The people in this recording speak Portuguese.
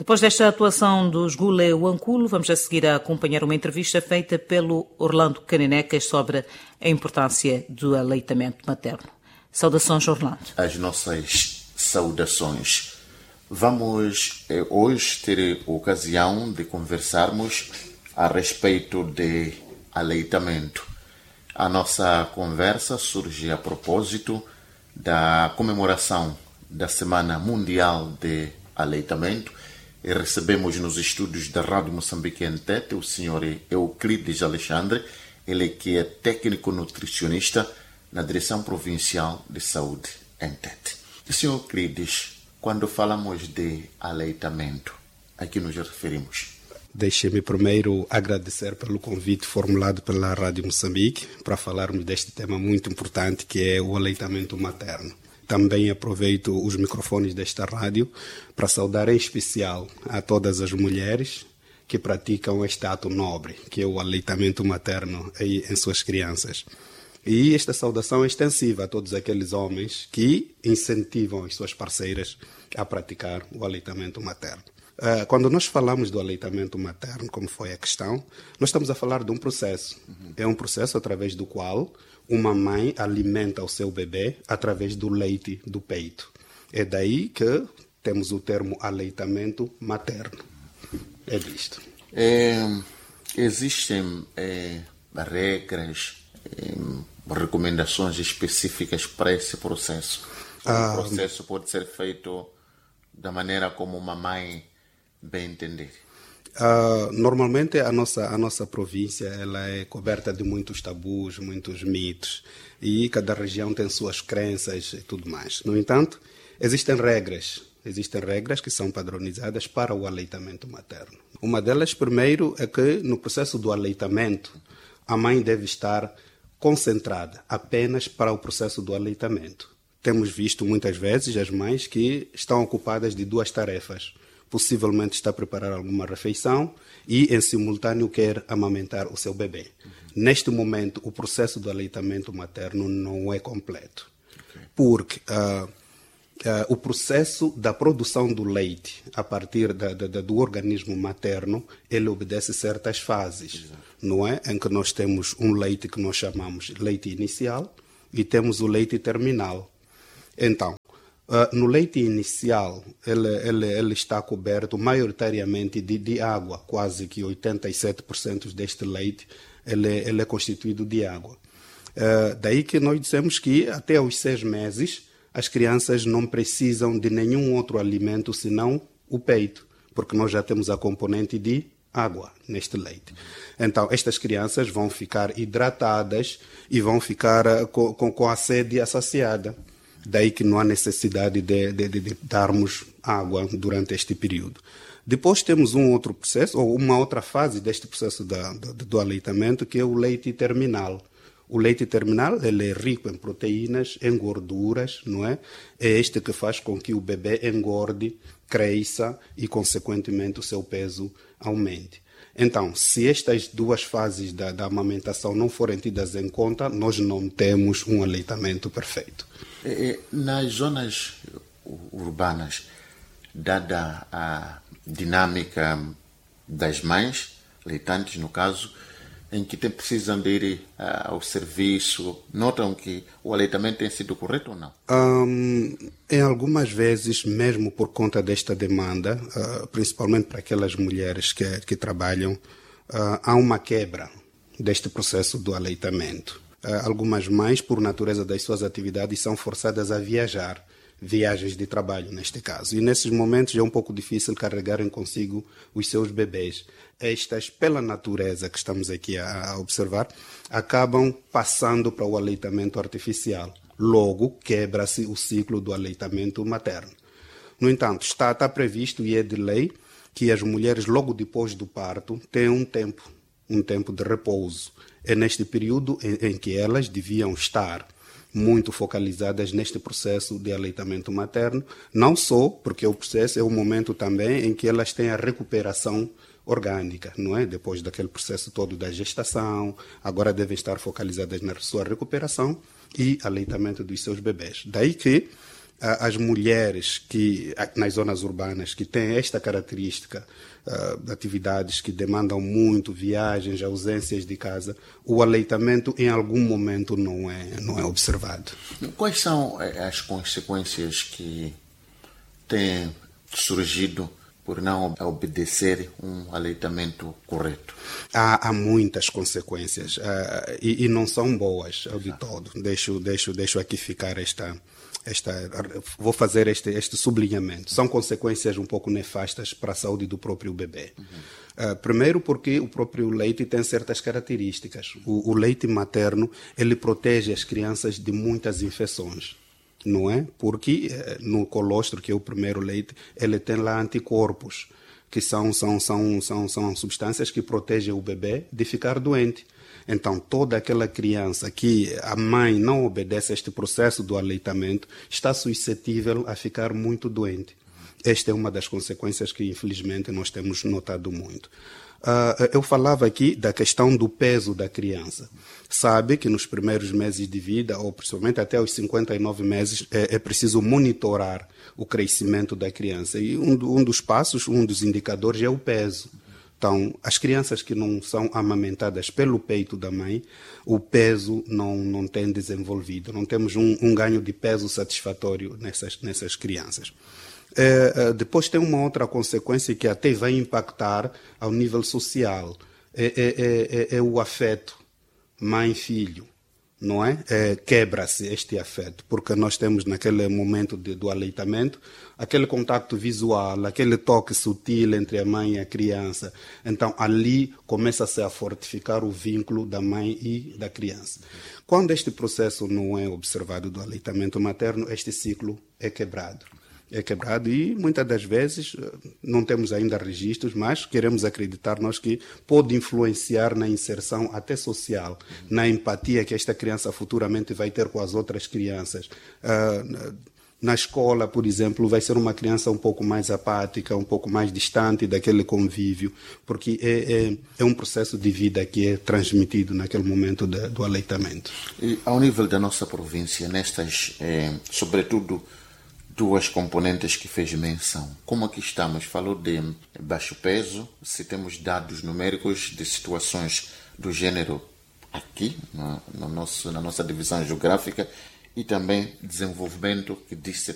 Depois desta atuação dos Gule Wankulo, vamos a seguir a acompanhar uma entrevista feita pelo Orlando Caninecas sobre a importância do aleitamento materno. Saudações, Orlando. As nossas saudações. Vamos hoje ter a ocasião de conversarmos a respeito de aleitamento. A nossa conversa surge a propósito da comemoração da Semana Mundial de Aleitamento e recebemos nos estúdios da Rádio Moçambique em Tete o senhor Euclides Alexandre, ele que é técnico nutricionista na Direção Provincial de Saúde em Tete. Senhor Euclides, quando falamos de aleitamento, a que nos referimos? Deixe-me primeiro agradecer pelo convite formulado pela Rádio Moçambique para falarmos deste tema muito importante que é o aleitamento materno. Também aproveito os microfones desta rádio para saudar em especial a todas as mulheres que praticam este ato nobre, que é o aleitamento materno em suas crianças. E esta saudação é extensiva a todos aqueles homens que incentivam as suas parceiras a praticar o aleitamento materno. Quando nós falamos do aleitamento materno, como foi a questão, nós estamos a falar de um processo. É um processo através do qual uma mãe alimenta o seu bebê através do leite do peito. É daí que temos o termo aleitamento materno. É disto. Existem regras, recomendações específicas para esse processo? O processo pode ser feito da maneira como uma mãe bem entender? Normalmente a nossa província ela é coberta de muitos tabus, muitos mitos, e cada região tem suas crenças e tudo mais. No entanto, existem regras que são padronizadas para o aleitamento materno. Uma delas, primeiro, é que no processo do aleitamento, a mãe deve estar concentrada apenas para o processo do aleitamento. Temos visto muitas vezes as mães que estão ocupadas de duas tarefas. Possivelmente está a preparar alguma refeição e, em simultâneo, quer amamentar o seu bebê. Neste momento, o processo do aleitamento materno não é completo, porque o processo da produção do leite a partir do organismo materno, ele obedece certas fases, não é? Em que nós temos um leite que nós chamamos leite inicial e temos o leite terminal. Então, no leite inicial, ele está coberto maioritariamente de água, quase que 87% deste leite ele é constituído de água. Daí que nós dissemos que até aos 6 meses as crianças não precisam de nenhum outro alimento senão o peito, porque nós já temos a componente de água neste leite. Então, estas crianças vão ficar hidratadas e vão ficar com a sede saciada. Daí que não há necessidade de darmos água durante este período. Depois temos um outro processo, ou uma outra fase deste processo do aleitamento, que é o leite terminal. O leite terminal ele é rico em proteínas, em gorduras, não é? É este que faz com que o bebê engorde, cresça e, consequentemente, o seu peso aumente. Então, se estas duas fases da amamentação não forem tidas em conta, nós não temos um aleitamento perfeito. Nas zonas urbanas, dada a dinâmica das mães, leitantes no caso, em que precisam de ir ao serviço, notam que o aleitamento tem sido correto ou não? Em algumas vezes, mesmo por conta desta demanda, principalmente para aquelas mulheres que trabalham, há uma quebra deste processo do aleitamento. Algumas mães, por natureza das suas atividades, são forçadas a viajar, viagens de trabalho neste caso. E nesses momentos é um pouco difícil carregarem consigo os seus bebês. Estas, pela natureza que estamos aqui a observar, acabam passando para o aleitamento artificial. Logo, quebra-se o ciclo do aleitamento materno. No entanto, está previsto e é de lei que as mulheres, logo depois do parto, têm um tempo de repouso. É neste período em que elas deviam estar muito focalizadas neste processo de aleitamento materno, não só porque o processo é um momento também em que elas têm a recuperação orgânica, não é? Depois daquele processo todo da gestação, agora devem estar focalizadas na sua recuperação e aleitamento dos seus bebês. Daí que as mulheres que nas zonas urbanas que têm esta característica de atividades que demandam muito, viagens, ausências de casa, o aleitamento em algum momento não é observado. Quais são as consequências que têm surgido por não obedecer um aleitamento correto? Há muitas consequências e não são boas de todo. Deixo aqui ficar vou fazer este sublinhamento. São consequências um pouco nefastas para a saúde do próprio bebê. Primeiro porque o próprio leite tem certas características. O leite materno, ele protege as crianças de muitas infecções, não é? Porque no colostro, que é o primeiro leite, ele tem lá anticorpos, que são substâncias que protegem o bebê de ficar doente. Então, toda aquela criança que a mãe não obedece a este processo do aleitamento está suscetível a ficar muito doente. Esta é uma das consequências que, infelizmente, nós temos notado muito. Eu falava aqui da questão do peso da criança. Sabe que nos primeiros meses de vida, ou principalmente até os 59 meses, é preciso monitorar o crescimento da criança. E um dos passos, um dos indicadores é o peso. Então, as crianças que não são amamentadas pelo peito da mãe, o peso não tem desenvolvido. Não temos um ganho de peso satisfatório nessas crianças. Depois tem uma outra consequência que até vai impactar ao nível social. É o afeto mãe-filho, não é? Quebra-se este afeto, porque nós temos naquele momento do aleitamento aquele contato visual, aquele toque sutil entre a mãe e a criança. Então, ali começa-se a fortificar o vínculo da mãe e da criança. Quando este processo não é observado do aleitamento materno, este ciclo é quebrado. E muitas das vezes não temos ainda registros, mas queremos acreditar nós que pode influenciar na inserção até social, na empatia que esta criança futuramente vai ter com as outras crianças. Na escola, por exemplo, vai ser uma criança um pouco mais apática, um pouco mais distante daquele convívio, porque é um processo de vida que é transmitido naquele momento do aleitamento. E ao nível da nossa província, nestas, sobretudo, duas componentes que fez menção. Como aqui estamos? Falou de baixo peso, se temos dados numéricos de situações do gênero aqui, na nossa divisão geográfica, e também desenvolvimento, que disse